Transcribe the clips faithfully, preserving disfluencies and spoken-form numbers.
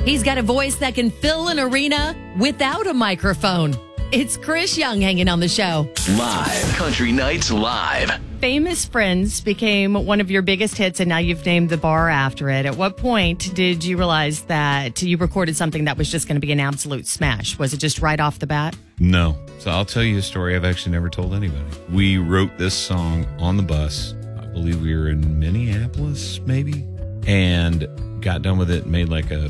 He's got a voice that can fill an arena without a microphone. It's Chris Young hanging on the show. Live. Country Nights Live. Famous Friends became one of your biggest hits, and now you've named the bar after it. At what point did you realize that you recorded something that was just going to be an absolute smash? Was it just right off the bat? No. So I'll tell you a story I've actually never told anybody. We wrote this song on the bus. I believe we were in Minneapolis, maybe, and got done with it, made like a,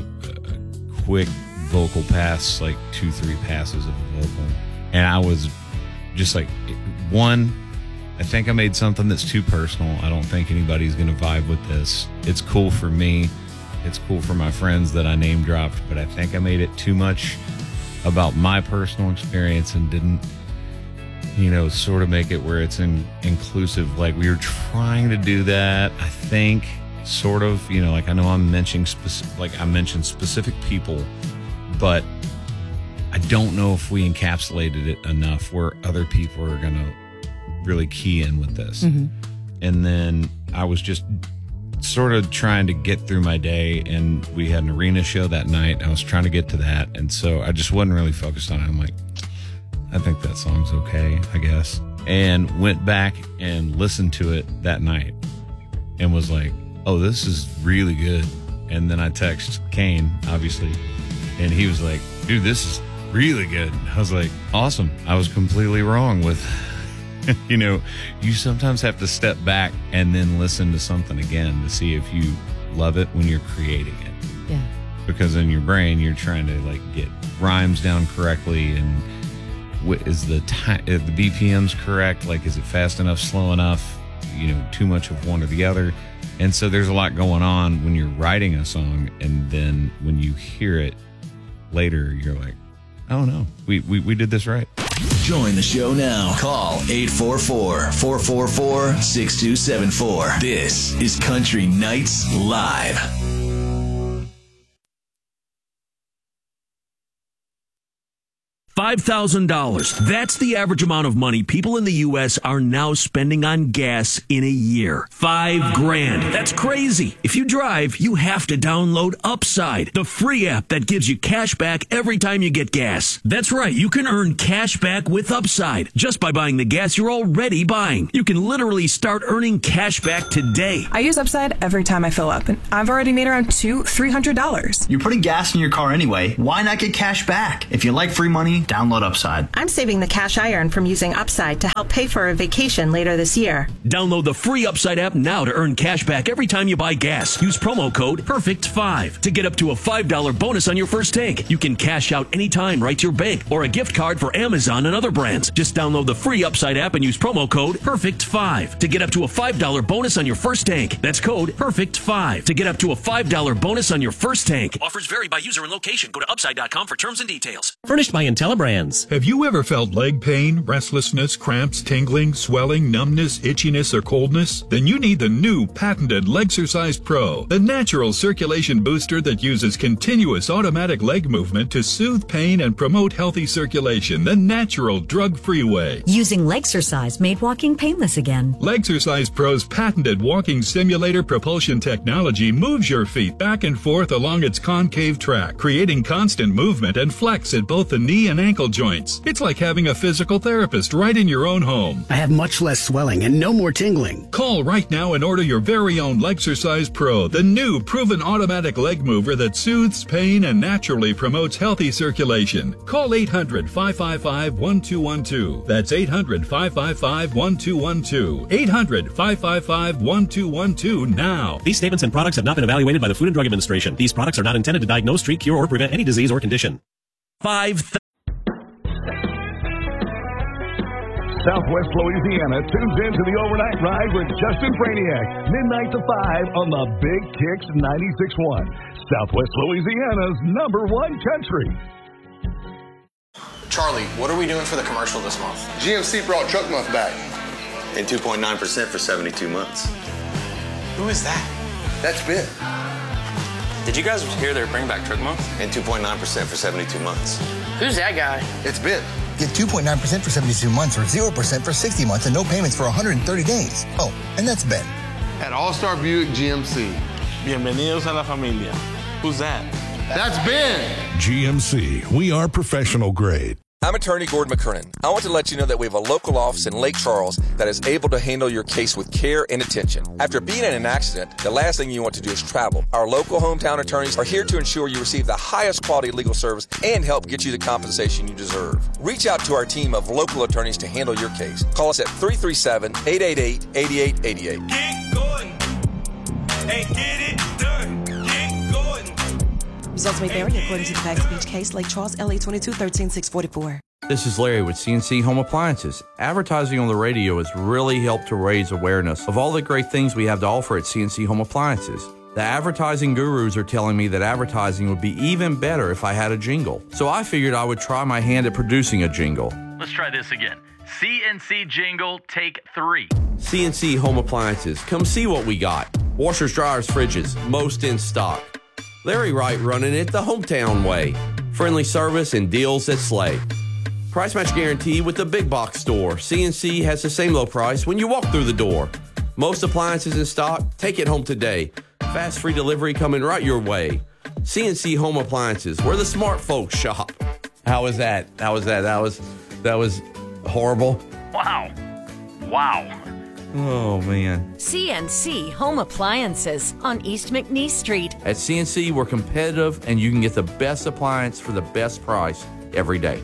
a quick vocal pass, like two, three passes of a vocal. And I was just like, one, I think I made something that's too personal. I don't think anybody's going to vibe with this. It's cool for me. It's cool for my friends that I name dropped, but I think I made it too much about my personal experience and didn't, you know, sort of make it where it's in, inclusive. Like we were trying to do that, I think, sort of, you know, like I know I'm mentioning specific, like I mentioned specific people, but I don't know if we encapsulated it enough where other people are going to really key in with this. Mm-hmm. And then I was just sort of trying to get through my day, and we had an arena show that night. I was trying to get to that, and so I just wasn't really focused on it. I'm like, I think that song's okay, I guess. And went back and listened to it that night and was like, oh, this is really good. And then I text Kane, obviously, and he was like, dude, this is really good. I was like, awesome. I was completely wrong with, you know, you sometimes have to step back and then listen to something again to see if you love it when you're creating it. Yeah. Because in your brain, you're trying to like get rhymes down correctly, and what is the time, the B P M's correct? Like, is it fast enough, slow enough? You know, too much of one or the other. And so there's a lot going on when you're writing a song, and then when you hear it later, you're like, oh no, we, we, we did this right. Join the show now. Call eight four four, four four four, six two seven four. This is Country Nights Live. five thousand dollars. That's the average amount of money people in the U S are now spending on gas in a year. Five grand. That's crazy. If you drive, you have to download Upside, the free app that gives you cash back every time you get gas. That's right. You can earn cash back with Upside just by buying the gas you're already buying. You can literally start earning cash back today. I use Upside every time I fill up, and I've already made around two, three hundred dollars. You're putting gas in your car anyway. Why not get cash back? If you like free money, download Upside. I'm saving the cash I earn from using Upside to help pay for a vacation later this year. Download the free Upside app now to earn cash back every time you buy gas. Use promo code perfect five to get up to a five dollars bonus on your first tank. You can cash out anytime right to your bank or a gift card for Amazon and other brands. Just download the free Upside app and use promo code perfect five to get up to a five dollars bonus on your first tank. That's code perfect five to get up to a five dollars bonus on your first tank. Offers vary by user and location. Go to upside dot com for terms and details. Furnished by IntelliBrands. Have you ever felt leg pain, restlessness, cramps, tingling, swelling, numbness, itchiness, or coldness? Then you need the new patented Legsercise Pro, the natural circulation booster that uses continuous automatic leg movement to soothe pain and promote healthy circulation the natural drug-free way. Using Legsercise made walking painless again. Legsercise Pro's patented walking simulator propulsion technology moves your feet back and forth along its concave track, creating constant movement and flex at both the knee and ankle joints. It's like having a physical therapist right in your own home. I have much less swelling and no more tingling. Call right now and order your very own Legsercise Pro, the new proven automatic leg mover that soothes pain and naturally promotes healthy circulation. Call eight hundred, five five five, one two one two. That's eight hundred, five five five, one two one two. eight hundred, five five five, one two one two now. These statements and products have not been evaluated by the Food and Drug Administration. These products are not intended to diagnose, treat, cure, or prevent any disease or condition. Five. Southwest Louisiana tunes into the overnight ride with Justin Franiak, midnight to five on the Big Kicks ninety-six point one. Southwest Louisiana's number one country. Charlie, what are we doing for the commercial this month? G M C brought Truck Month back. And two point nine percent for seventy-two months. Who is that? That's B I T. Did you guys hear they're bringing back Truck Month? And two point nine percent for seventy-two months. Who's that guy? It's B I T. Get two point nine percent for seventy-two months or zero percent for sixty months and no payments for one hundred thirty days. Oh, and that's Ben. At All-Star Buick G M C. Bienvenidos a la familia. Who's that? That's Ben. G M C, we are professional grade. I'm attorney Gordon McKernan. I want to let you know that we have a local office in Lake Charles that is able to handle your case with care and attention. After being in an accident, the last thing you want to do is travel. Our local hometown attorneys are here to ensure you receive the highest quality legal service and help get you the compensation you deserve. Reach out to our team of local attorneys to handle your case. Call us at three three seven, eight eight eight, eight eight eight eight. Get going. Hey, get it done. Get going. Results may vary according to the facts of each case. Lake Charles, L A twenty-two thirteen six forty-four. This is Larry with C N C Home Appliances. Advertising on the radio has really helped to raise awareness of all the great things we have to offer at C N C Home Appliances. The advertising gurus are telling me that advertising would be even better if I had a jingle. So I figured I would try my hand at producing a jingle. Let's try this again. C N C jingle, take three. C N C Home Appliances. Come see what we got. Washers, dryers, fridges, most in stock. Larry Wright running it the hometown way. Friendly service and deals that slay. Price match guarantee with the big box store. C N C has the same low price when you walk through the door. Most appliances in stock, take it home today. Fast free delivery coming right your way. C N C Home Appliances, where the smart folks shop. How was that? How was that? That was that was horrible. Wow. Wow. Oh, man. C N C Home Appliances on East McNeese Street. At C N C, we're competitive, and you can get the best appliance for the best price every day.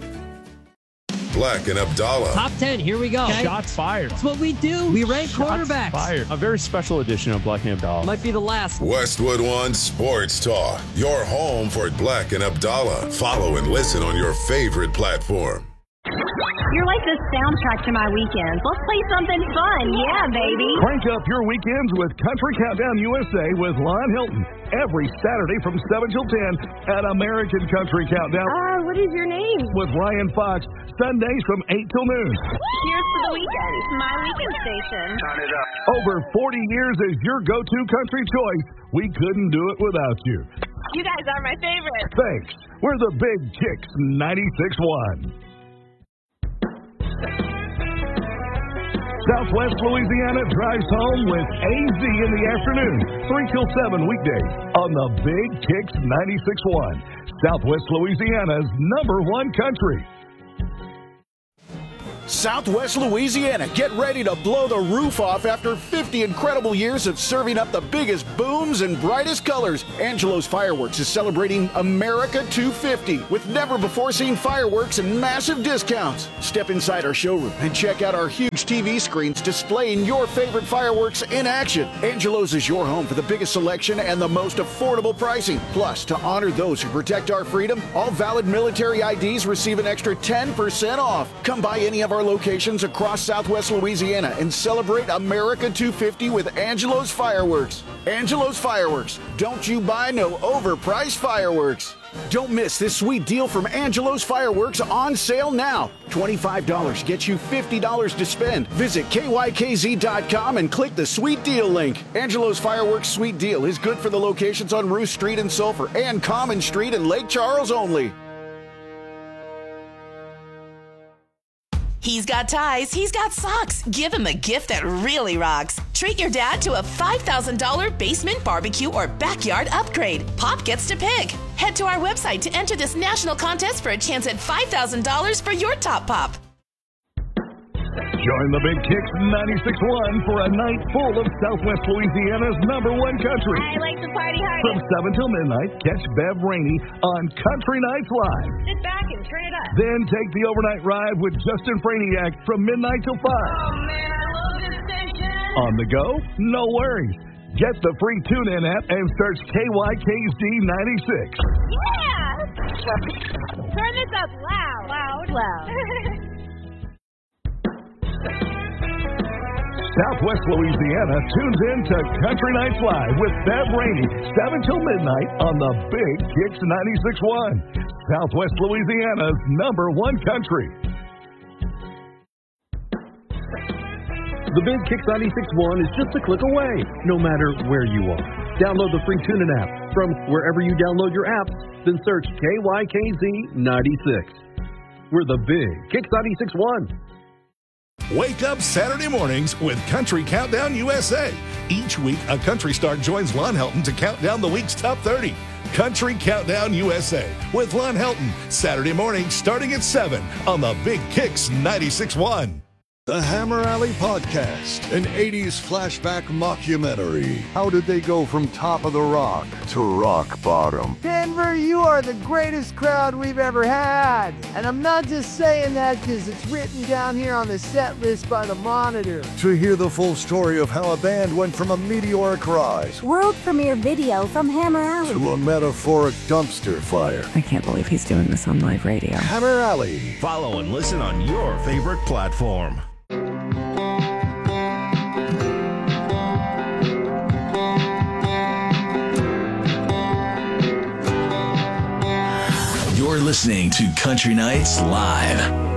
Black and Abdallah. Top ten, here we go. Okay. Shots fired. That's what we do. We rank Shots quarterbacks. Fired. A very special edition of Black and Abdallah. Might be the last. Westwood One Sports Talk. Your home for Black and Abdallah. Follow and listen on your favorite platform. You're like the soundtrack to my weekends. Let's play something fun. Yeah, baby. Crank up your weekends with Country Countdown U S A with Lon Hilton. Every Saturday from seven till ten at American Country Countdown. Uh, what is your name? With Ryan Fox. Sundays from eight till noon. Cheers for the weekend. My weekend station. Turn it up. Over forty years as your go-to country choice. We couldn't do it without you. You guys are my favorite. Thanks. We're the Big Kicks ninety-six point one. Southwest Louisiana drives home with A Z in the afternoon, three till seven weekdays on the Big Kicks ninety-six point one. Southwest Louisiana's number one country. Southwest Louisiana, get ready to blow the roof off after fifty incredible years of serving up the biggest booms and brightest colors. Angelo's Fireworks is celebrating America two fifty with never-before-seen fireworks and massive discounts. Step inside our showroom and check out our huge T V screens displaying your favorite fireworks in action. Angelo's is your home for the biggest selection and the most affordable pricing. Plus, to honor those who protect our freedom, all valid military I Ds receive an extra ten percent off. Come by any of our locations across Southwest Louisiana and celebrate America two fifty with Angelo's Fireworks. Angelo's Fireworks. Don't you buy no overpriced fireworks. Don't miss this sweet deal from Angelo's Fireworks on sale now. twenty-five dollars gets you fifty dollars to spend. Visit K Y K Z dot com and click the sweet deal link. Angelo's Fireworks sweet deal is good for the locations on Ruth Street in Sulphur and Common Street in Lake Charles only. He's got ties, he's got socks. Give him a gift that really rocks. Treat your dad to a five thousand dollars basement barbecue or backyard upgrade. Pop gets to pick. Head to our website to enter this national contest for a chance at five thousand dollars for your top pop. Join the Big Kicks ninety-six point one for a night full of Southwest Louisiana's number one country. I like to party hard. From seven till midnight, catch Bev Rainey on Country Nights Live. Sit back and turn it up. Then take the overnight ride with Justin Franiak from midnight till five. Oh, man, I love this station. On the go? No worries. Get the free TuneIn app and search K Y K Z ninety-six. Yeah! Turn this up loud. Loud. Loud. Southwest Louisiana tunes in to Country Nights Live with Bev Rainey, seven till midnight on the Big Kicks ninety-six point one. Southwest Louisiana's number one country. The Big Kicks ninety-six point one is just a click away, no matter where you are. Download the free TuneIn app from wherever you download your apps, then search K Y K Z ninety-six. We're the Big Kicks ninety-six point one. Wake up Saturday mornings with Country Countdown U S A. Each week, a country star joins Lon Helton to count down the week's top thirty. Country Countdown U S A with Lon Helton, Saturday morning starting at seven on the Big Kicks ninety-six point one. The Hammer Alley Podcast, an eighties flashback mockumentary. How did they go from top of the rock to rock bottom? Denver, you are the greatest crowd we've ever had. And I'm not just saying that because it's written down here on the set list by the Monitor. To hear the full story of how a band went from a meteoric rise, world premiere video from Hammer Alley, to a metaphoric dumpster fire. I can't believe he's doing this on live radio. Hammer Alley. Follow and listen on your favorite platform. You're listening to Country Nights Live.